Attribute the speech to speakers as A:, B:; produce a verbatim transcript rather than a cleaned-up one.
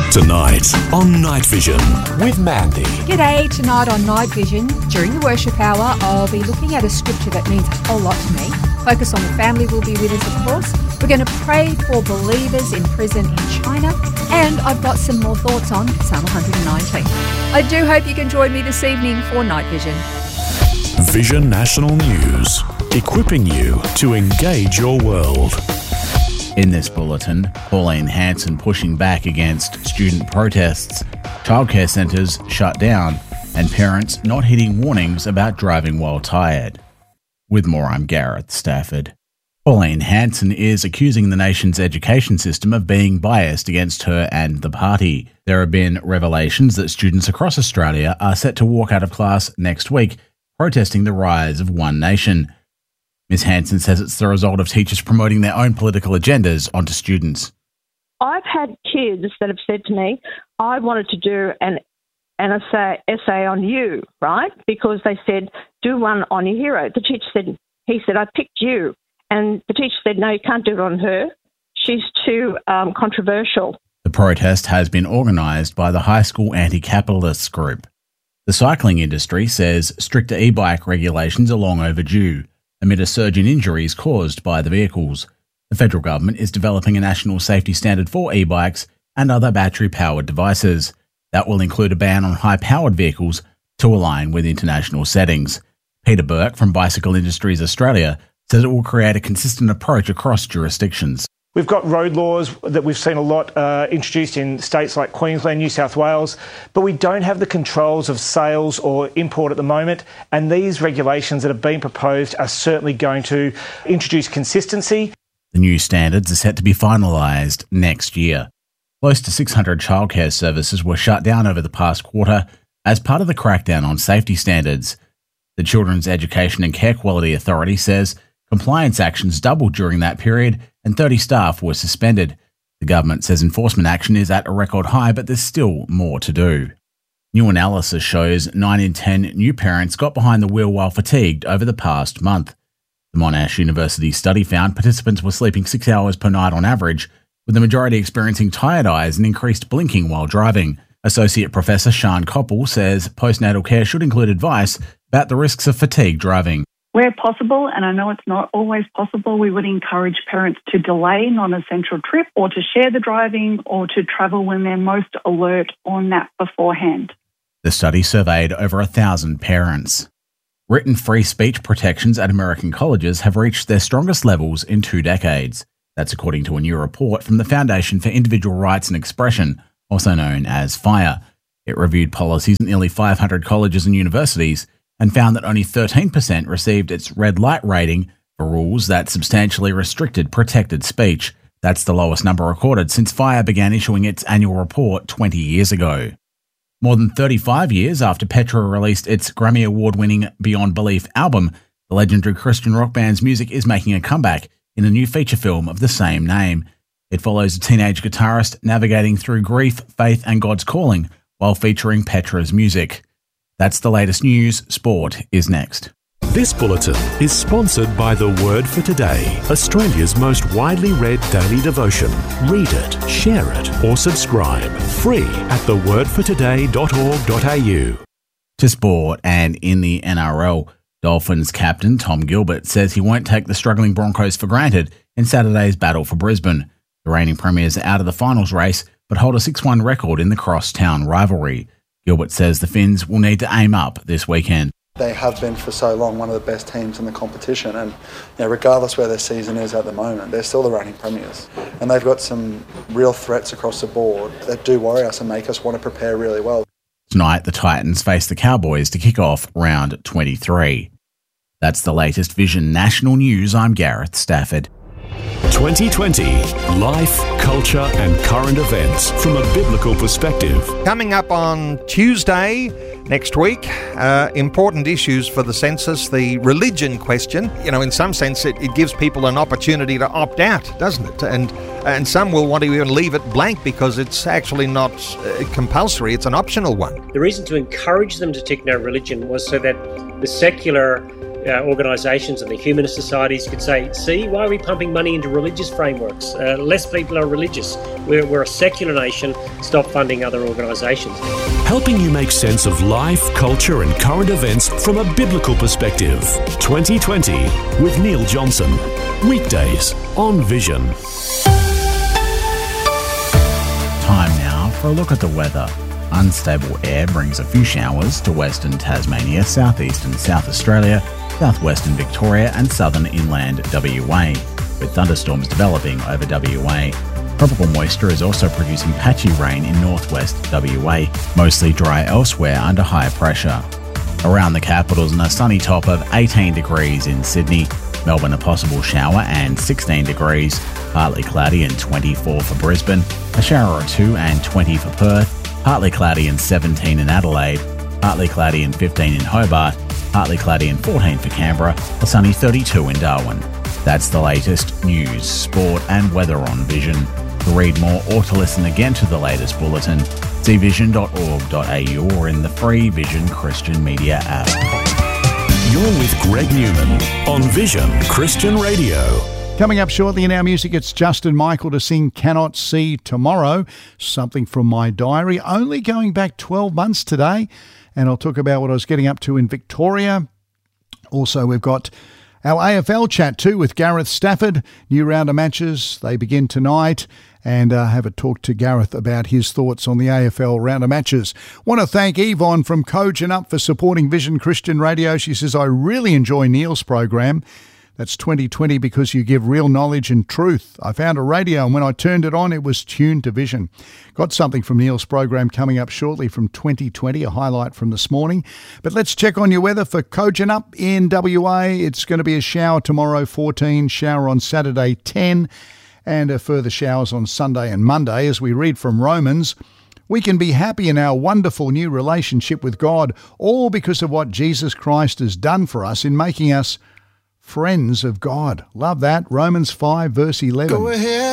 A: Tonight on Night Vision with Mandy.
B: G'day, tonight on Night Vision. During the worship hour, I'll be looking at a scripture that means a whole lot to me. Focus on the Family will be with us, of course. We're going to pray for believers in prison in China. And I've got some more thoughts on Psalm one nineteen. I do hope you can join me this evening for Night Vision.
A: Vision National News, equipping you to engage your world.
C: In this bulletin, Pauline Hanson pushing back against student protests, childcare centres shut down, and parents not heeding warnings about driving while tired. With more, I'm Gareth Stafford. Pauline Hanson is accusing the nation's education system of being biased against her and the party. There have been revelations that students across Australia are set to walk out of class next week, protesting the rise of One Nation. Miz Hanson says it's the result of teachers promoting their own political agendas onto students.
D: I've had kids that have said to me, I wanted to do an, an essay, essay on you, right? Because they said, do one on your hero. The teacher said, he said, I picked you. And the teacher said, no, you can't do it on her. She's too um, controversial.
C: The protest has been organised by the High School Anti-Capitalists group. The cycling industry says stricter e-bike regulations are long overdue, amid a surge in injuries caused by the vehicles. The federal government is developing a national safety standard for e-bikes and other battery-powered devices. That will include a ban on high-powered vehicles to align with international settings. Peter Burke from Bicycle Industries Australia says it will create a consistent approach across jurisdictions.
E: We've got road laws that we've seen a lot uh, introduced in states like Queensland, New South Wales, but we don't have the controls of sales or import at the moment, and these regulations that have been proposed are certainly going to introduce consistency.
C: The new standards are set to be finalised next year. Close to six hundred childcare services were shut down over the past quarter as part of the crackdown on safety standards. The Children's Education and Care Quality Authority says compliance actions doubled during that period and thirty staff were suspended. The government says enforcement action is at a record high, but there's still more to do. New analysis shows nine in ten new parents got behind the wheel while fatigued over the past month. The Monash University study found participants were sleeping six hours per night on average, with the majority experiencing tired eyes and increased blinking while driving. Associate Professor Sian Koppel says postnatal care should include advice about the risks of fatigue driving.
F: Where possible, and I know it's not always possible, we would encourage parents to delay non-essential trip or to share the driving or to travel when they're most alert or nap beforehand.
C: The study surveyed over a thousand parents. Written free speech protections at American colleges have reached their strongest levels in two decades. That's according to a new report from the Foundation for Individual Rights and Expression, also known as FIRE. It reviewed policies at nearly five hundred colleges and universities and found that only thirteen percent received its red light rating for rules that substantially restricted protected speech. That's the lowest number recorded since FIRE began issuing its annual report twenty years ago. More than thirty-five years after Petra released its Grammy Award-winning Beyond Belief album, the legendary Christian rock band's music is making a comeback in a new feature film of the same name. It follows a teenage guitarist navigating through grief, faith and God's calling while featuring Petra's music. That's the latest news. Sport is next.
A: This bulletin is sponsored by The Word for Today, Australia's most widely read daily devotion. Read it, share it, or subscribe. Free at the word for today dot org dot a u.
C: To sport, and in the N R L, Dolphins captain Tom Gilbert says he won't take the struggling Broncos for granted in Saturday's battle for Brisbane. The reigning premiers are out of the finals race, but hold a six one record in the crosstown rivalry. Gilbert says the Finns will need to aim up this weekend.
G: They have been for so long one of the best teams in the competition, and you know, regardless where their season is at the moment, they're still the reigning premiers. And they've got some real threats across the board that do worry us and make us want to prepare really well.
C: Tonight, the Titans face the Cowboys to kick off round twenty-three. That's the latest Vision National News. I'm Gareth Stafford.
A: twenty twenty, life, culture and current events from a biblical perspective.
H: Coming up on Tuesday next week, uh, important issues for the census, the religion question. You know, in some sense, it, it gives people an opportunity to opt out, doesn't it? And and some will want to even leave it blank because it's actually not uh, compulsory, it's an optional one.
I: The reason to encourage them to take no religion was so that the secular uh, organisations and the humanist societies could say, see, why are we pumping money into religious frameworks? Uh, less people are religious. We're, we're a secular nation. Stop funding other organisations.
A: Helping you make sense of life, culture and current events from a biblical perspective. twenty twenty with Neil Johnson. Weekdays on Vision.
C: Time now for a look at the weather. Unstable air brings a few showers to western Tasmania, southeastern South Australia, southwestern Victoria and southern inland W A, with thunderstorms developing over W A. Tropical moisture is also producing patchy rain in northwest W A, mostly dry elsewhere under high pressure. Around the capitals, and a sunny top of eighteen degrees in Sydney, Melbourne a possible shower and sixteen degrees, partly cloudy and twenty-four for Brisbane, a shower or two and twenty for Perth, partly cloudy and seventeen in Adelaide, partly cloudy and fifteen in Hobart, partly cloudy and fourteen for Canberra, a sunny thirty-two in Darwin. That's the latest news, sport and weather on Vision. To read more or to listen again to the latest bulletin, see vision dot org dot a u or in the free Vision Christian Media app.
A: You're with Greg Newman on Vision Christian Radio.
J: Coming up shortly in our music, it's Justin Michael to sing Cannot See Tomorrow, something from my diary, only going back twelve months today. And I'll talk about what I was getting up to in Victoria. Also, we've got our A F L chat too with Gareth Stafford. New round of matches, they begin tonight. And uh, have a talk to Gareth about his thoughts on the A F L round of matches. Want to thank Yvonne from Cogent Up for supporting Vision Christian Radio. She says, I really enjoy Neil's program. That's twenty twenty because you give real knowledge and truth. I found a radio and when I turned it on, it was tuned to Vision. Got something from Neil's program coming up shortly from twenty twenty, a highlight from this morning. But let's check on your weather for Cogent Up in W A. It's going to be a shower tomorrow, fourteen, shower on Saturday, ten, and a further showers on Sunday and Monday. As we read from Romans, we can be happy in our wonderful new relationship with God, all because of what Jesus Christ has done for us in making us friends of God. Love that. Romans five, verse eleven.
K: Go ahead.